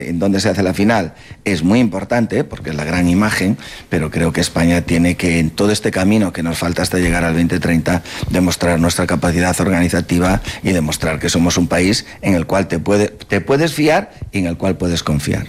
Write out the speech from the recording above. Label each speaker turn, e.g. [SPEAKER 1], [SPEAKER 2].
[SPEAKER 1] En dónde se hace la final es muy importante porque es la gran imagen, pero creo que España tiene que, en todo este camino que nos falta hasta llegar al 2030, demostrar nuestra capacidad organizativa y demostrar que somos un país en el cual te puedes fiar y en el cual puedes confiar.